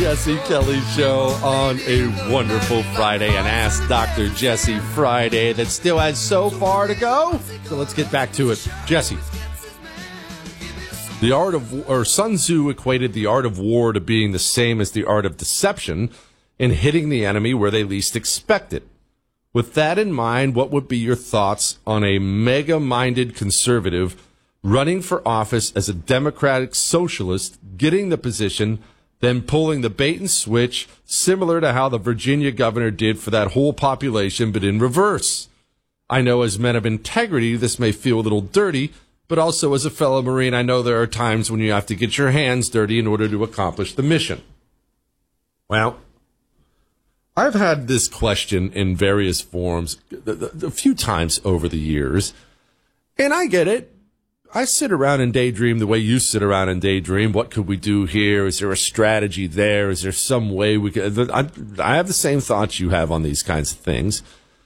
Jesse Kelly Show on a wonderful Friday, an Ask Dr. Jesse Friday that still has so far to go. So let's get back to it. Jesse, Sun Tzu equated the art of war to being the same as the art of deception in hitting the enemy where they least expect it. With that in mind, what would be your thoughts on a mega-minded conservative running for office as a democratic socialist, getting the position, then pulling the bait and switch, similar to how the Virginia governor did for that whole population, but in reverse? I know as men of integrity, this may feel a little dirty, but also as a fellow Marine, I know there are times when you have to get your hands dirty in order to accomplish the mission. Well, I've had this question in various forms a few times over the years, and I get it. I sit around and daydream the way you sit around and daydream. What could we do here? Is there a strategy there? Is there some way we could? I have the same thoughts you have on these kinds of things.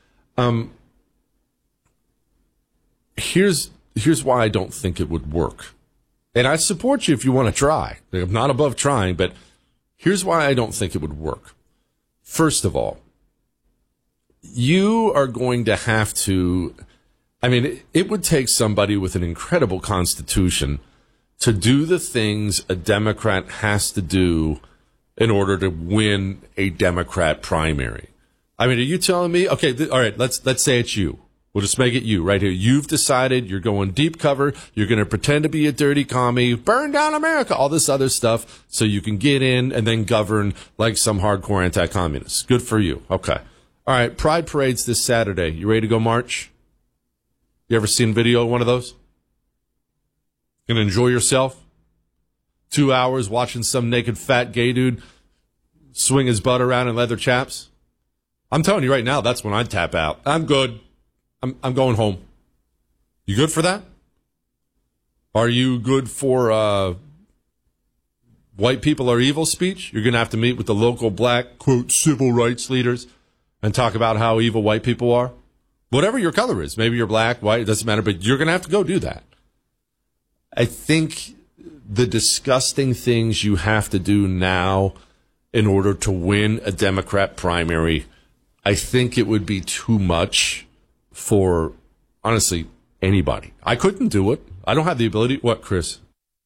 Here's why I don't think it would work. And I support you if you want to try. I'm not above trying, but here's why I don't think it would work. First of all, you are going to have to... I mean, it would take somebody with an incredible constitution to do the things a Democrat has to do in order to win a Democrat primary. I mean, are you telling me, okay, all right, let's say it's you. We'll just make it you right here. You've decided you're going deep cover. You're going to pretend to be a dirty commie, burn down America, all this other stuff so you can get in and then govern like some hardcore anti-communists. Good for you. Okay. All right, Pride Parade's this Saturday. You ready to go march? You ever seen video of one of those? Gonna enjoy yourself? 2 hours watching some naked fat gay dude swing his butt around in leather chaps? I'm telling you right now, that's when I'd tap out. I'm good. I'm going home. You good for that? Are you good for white people are evil speech? You're gonna have to meet with the local black, quote, civil rights leaders and talk about how evil white people are? Whatever your color is, maybe you're black, white, it doesn't matter, but you're going to have to go do that. I think the disgusting things you have to do now in order to win a Democrat primary, I think it would be too much for, honestly, anybody. I couldn't do it. I don't have the ability. What, Chris?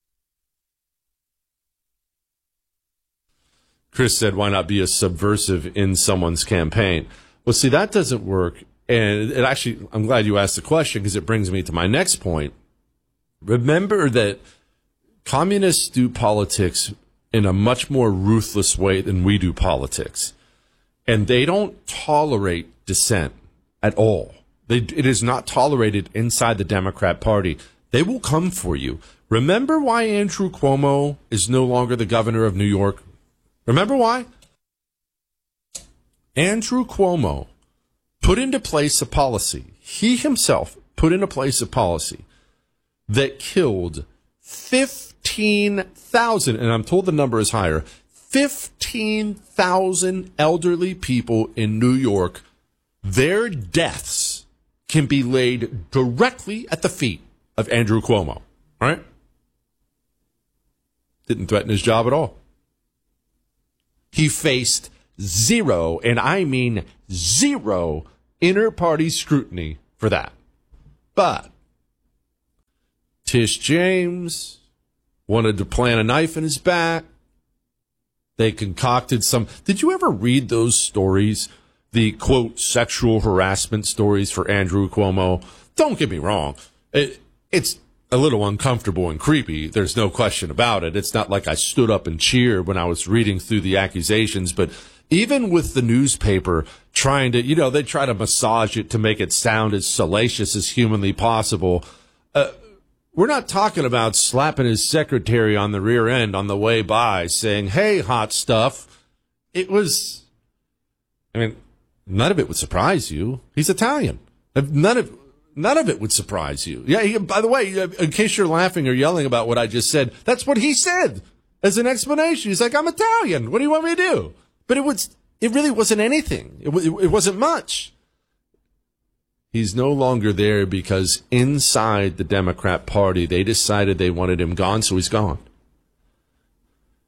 Chris said, why not be a subversive in someone's campaign? Well, see, that doesn't work. And it actually, I'm glad you asked the question because it brings me to my next point. Remember that communists do politics in a much more ruthless way than we do politics. And they don't tolerate dissent at all. It is not tolerated inside the Democrat Party. They will come for you. Remember why Andrew Cuomo is no longer the governor of New York? Remember why? Andrew Cuomo put into place a policy, he himself put into place a policy that killed 15,000, and I'm told the number is higher, 15,000 elderly people in New York. Their deaths can be laid directly at the feet of Andrew Cuomo, all right? Didn't threaten his job at all. He faced zero, and I mean zero, inter-party scrutiny for that. But Tish James wanted to plant a knife in his back. They concocted some. Did you ever read those stories? The, quote, sexual harassment stories for Andrew Cuomo? Don't get me wrong. It's a little uncomfortable and creepy. There's no question about it. It's not like I stood up and cheered when I was reading through the accusations, but even with the newspaper trying to, they try to massage it to make it sound as salacious as humanly possible. We're not talking about slapping his secretary on the rear end on the way by saying, hey, hot stuff. It was, none of it would surprise you. He's Italian. None of it would surprise you. Yeah, by the way, in case you're laughing or yelling about what I just said, that's what he said as an explanation. He's like, I'm Italian. What do you want me to do? But it really wasn't anything. It wasn't much. He's no longer there because inside the Democrat Party, they decided they wanted him gone, so he's gone.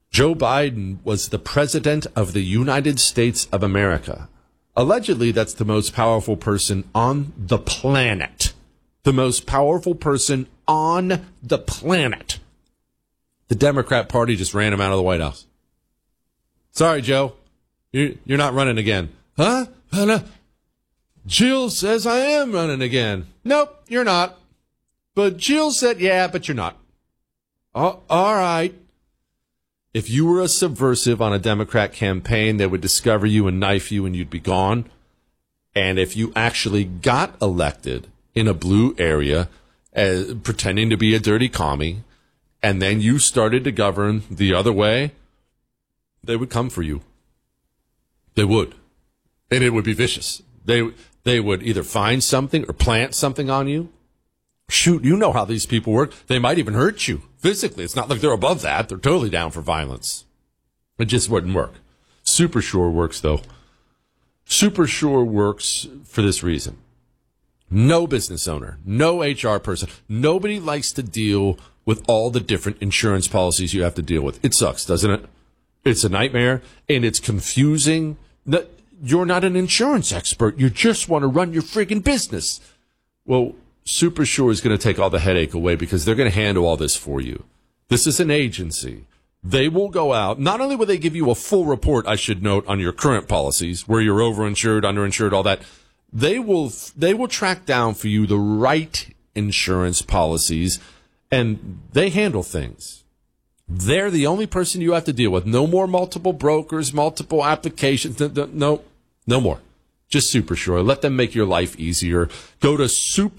Joe Biden was the president of the United States of America. Allegedly, that's the most powerful person on the planet. The most powerful person on the planet. The Democrat Party just ran him out of the White House. Sorry, Joe. You're not running again. Huh? Jill says I am running again. Nope, you're not. But Jill said, yeah, but you're not. Oh, all right. If you were a subversive on a Democrat campaign, they would discover you and knife you and you'd be gone. And if you actually got elected in a blue area, pretending to be a dirty commie, and then you started to govern the other way, they would come for you. They would. And it would be vicious. They would either find something or plant something on you. Shoot, you know how these people work. They might even hurt you physically. It's not like they're above that. They're totally down for violence. It just wouldn't work. Super Sure works, though. Super Sure works for this reason. No business owner, no HR person, nobody likes to deal with all the different insurance policies you have to deal with. It sucks, doesn't it? It's a nightmare, and it's confusing. You're not an insurance expert. You just want to run your friggin' business. Well, Super Sure is going to take all the headache away because they're going to handle all this for you. This is an agency. They will go out. Not only will they give you a full report, I should note, on your current policies, where you're overinsured, underinsured, all that. They will track down for you the right insurance policies, and they handle things. They're the only person you have to deal with. No more multiple brokers, multiple applications. No more. Just Super Sure. Let them make your life easier. Go to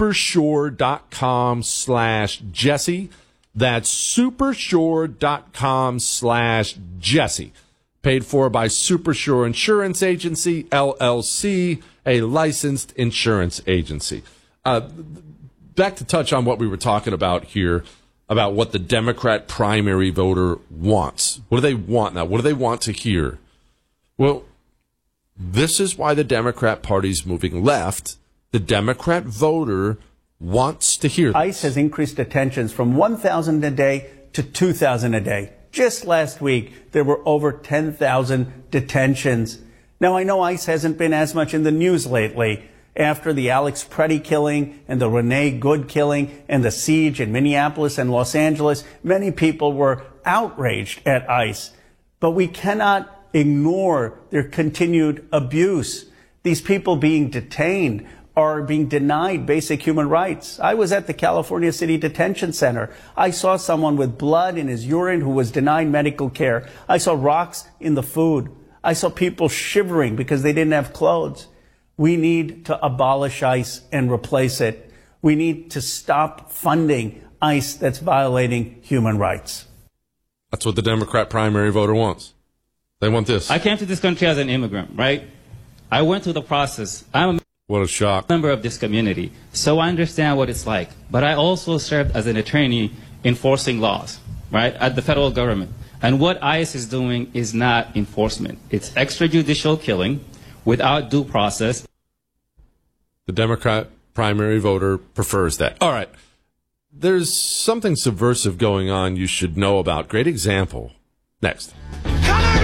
supersure.com/Jesse. That's supersure.com/Jesse. Paid for by Super Sure Insurance Agency, LLC, a licensed insurance agency. Back to touch on what we were talking about here, about what the Democrat primary voter wants. What do they want now? What do they want to hear? Well, this is why the Democrat Party's moving left. The Democrat voter wants to hear this. ICE has increased detentions from 1,000 a day to 2,000 a day. Just last week, there were over 10,000 detentions. Now, I know ICE hasn't been as much in the news lately. After the Alex Preddy killing and the Renee Good killing and the siege in Minneapolis and Los Angeles, many people were outraged at ICE. But we cannot ignore their continued abuse. These people being detained are being denied basic human rights. I was at the California City Detention Center. I saw someone with blood in his urine who was denied medical care. I saw rocks in the food. I saw people shivering because they didn't have clothes. We need to abolish ICE and replace it. We need to stop funding ICE that's violating human rights. That's what the Democrat primary voter wants. They want this. I came to this country as an immigrant, right? I went through the process. I'm What a shock. a member of this community, so I understand what it's like. But I also served as an attorney enforcing laws, right, at the federal government. And what ICE is doing is not enforcement. It's extrajudicial killing without due process. The Democrat primary voter prefers that. All right. There's something subversive going on you should know about. Great example. Next.